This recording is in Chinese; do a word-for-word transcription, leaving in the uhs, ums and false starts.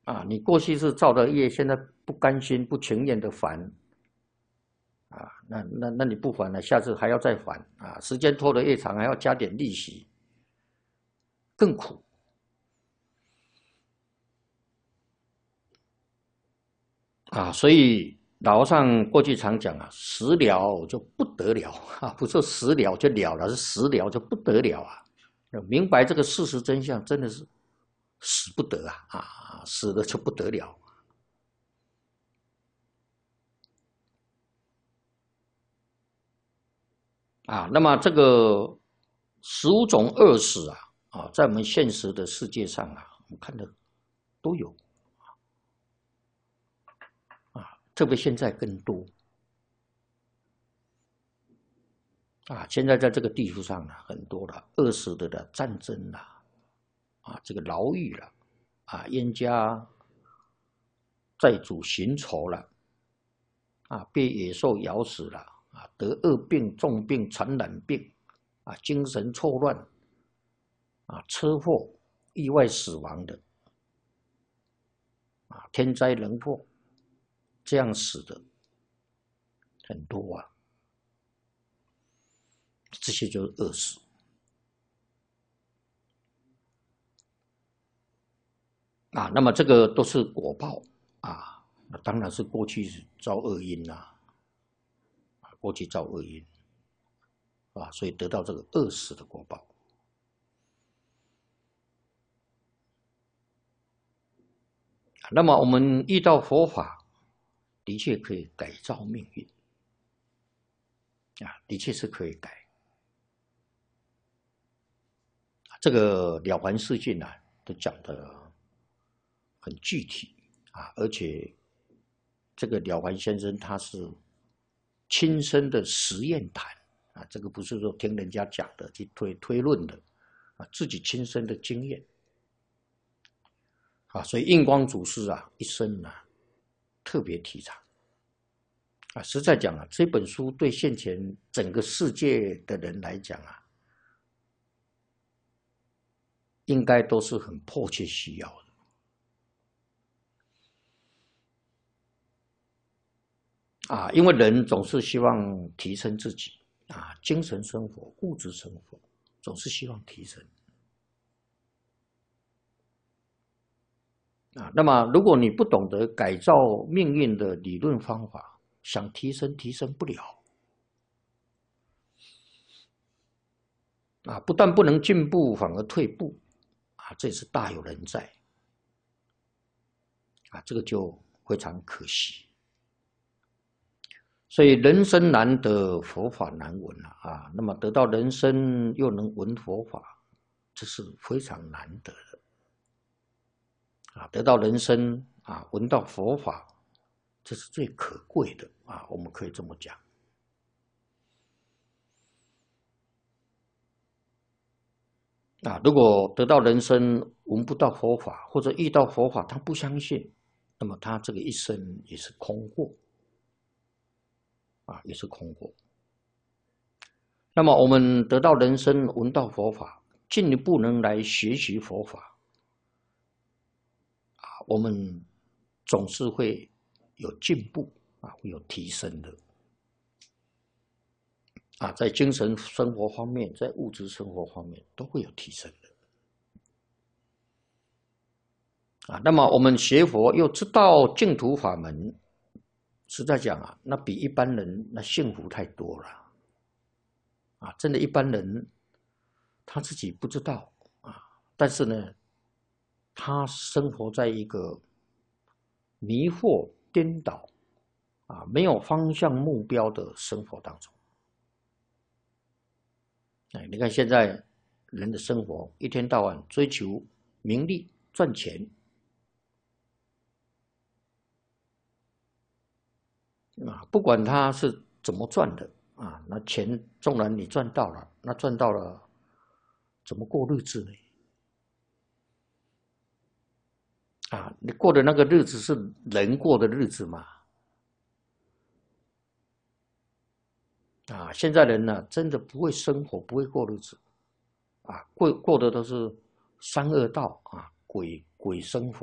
啊，你过去是造的业，现在不甘心、不情愿的还，啊，那那那你不还了，下次还要再还啊，时间拖得越长，还要加点利息，更苦。啊，所以老和尚过去常讲啊，食了就不得了啊，不是食了就了了，是食了就不得了啊。明白这个事实真相，真的是死不得啊啊，死了就不得了啊。那么这个十五种恶死啊啊，在我们现实的世界上啊，我们看的都有啊，特别现在更多。啊，现在在这个地球上呢，很多的饿死的的战争啦，啊，这个牢狱了，啊，冤家债主寻仇了，啊，被野兽咬死了，啊，得恶病、重病、传染病，啊，精神错乱，啊，车祸、意外死亡的，啊，天灾人祸，这样死的很多啊，这些就是饿死。啊，那么这个都是果报啊，那当然是过去造恶因啦、啊，过去造恶因啊，所以得到这个饿死的果报。那么我们遇到佛法，的确可以改造命运啊，的确是可以改。这个了凡四训啊，都讲的很具体啊，而且这个了凡先生他是亲身的实验谈啊，这个不是说听人家讲的去推推论的啊，自己亲身的经验啊，所以印光祖师啊一生啊特别提倡啊，实在讲啊，这本书对现前整个世界的人来讲啊，应该都是很迫切需要的。啊，因为人总是希望提升自己啊，精神生活、物质生活总是希望提升啊。那么，如果你不懂得改造命运的理论方法，想提升提升不了啊，不但不能进步，反而退步啊，这是大有人在啊，这个就非常可惜。所以人生难得，佛法难闻了啊。那么得到人生又能闻佛法，这是非常难得的啊。得到人生啊，闻到佛法，这是最可贵的啊。我们可以这么讲啊。如果得到人生闻不到佛法，或者遇到佛法他不相信，那么他这个一生也是空过啊，也是空过。那么我们得到人生闻到佛法，进一步能来学习佛法啊，我们总是会有进步啊，会有提升的啊，在精神生活方面，在物质生活方面都会有提升的啊。那么我们学佛又知道净土法门，实在讲啊，那比一般人那幸福太多了啊！真的，一般人他自己不知道啊，但是呢，他生活在一个迷惑、颠倒啊，没有方向、目标的生活当中。哎，你看现在人的生活，一天到晚追求名利、赚钱啊，不管他是怎么赚的啊，那钱纵然你赚到了，那赚到了怎么过日子呢？啊，你过的那个日子是人过的日子吗？啊，现在人呢，真的不会生活，不会过日子，啊，过过的都是三恶道啊，鬼鬼生活。